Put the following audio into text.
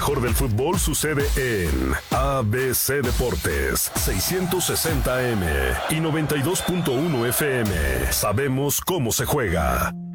mejor del fútbol sucede en ABC Deportes, 660M y 92.1 FM. Sabemos cómo se juega.